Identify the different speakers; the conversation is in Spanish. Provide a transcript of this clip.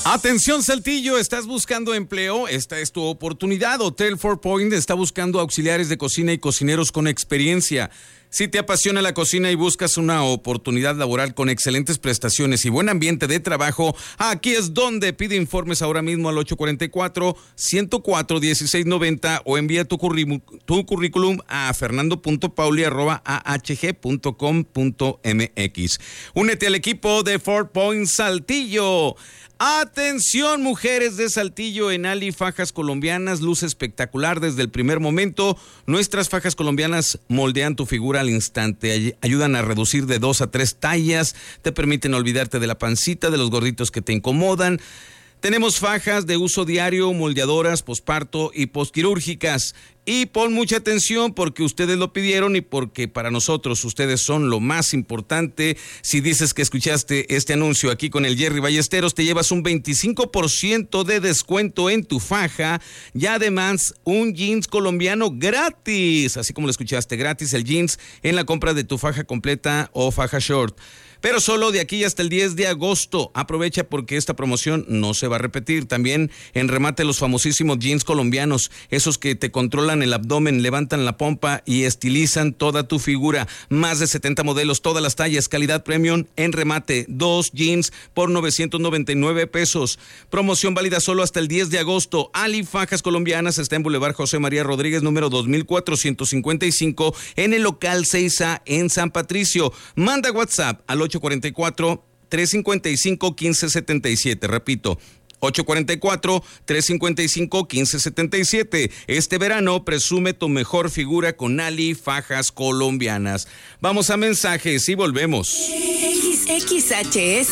Speaker 1: Atención Saltillo, ¿estás buscando empleo? Esta es tu oportunidad. Hotel 4 Point está buscando auxiliares de cocina y cocineros con experiencia. Si te apasiona la cocina y buscas una oportunidad laboral con excelentes prestaciones y buen ambiente de trabajo, aquí es donde. Pide informes ahora mismo al 844-104-1690 o envía tu currículum a fernando.pauli@ahg.com.mx. Únete al equipo de 4 Point Saltillo. Atención, mujeres de Saltillo, en Ali Fajas Colombianas, luce espectacular desde el primer momento. Nuestras fajas colombianas moldean tu figura al instante, ayudan a reducir de 2 a 3 tallas, te permiten olvidarte de la pancita, de los gorditos que te incomodan. Tenemos fajas de uso diario, moldeadoras, posparto y posquirúrgicas. Y pon mucha atención porque ustedes lo pidieron y porque para nosotros ustedes son lo más importante. Si dices que escuchaste este anuncio aquí con el Jerry Ballesteros, te llevas un 25% de descuento en tu faja y además un jeans colombiano gratis. Así como lo escuchaste, gratis el jeans en la compra de tu faja completa o faja short. Pero solo de aquí hasta el 10 de agosto. Aprovecha porque esta promoción no se va a repetir. También en remate los famosísimos jeans colombianos, esos que te controlan el abdomen, levantan la pompa y estilizan toda tu figura. Más de 70 modelos, todas las tallas, calidad premium en remate. 2 jeans por 999 pesos. Promoción válida solo hasta el 10 de agosto. Ali Fajas Colombianas está en Boulevard José María Rodríguez, número 2455, en el local 6A en San Patricio. Manda WhatsApp al 844-355-1577. Repito, 844-355-1577. Este verano presume tu mejor figura con Ali Fajas Colombianas. Vamos a mensajes y volvemos.
Speaker 2: XHS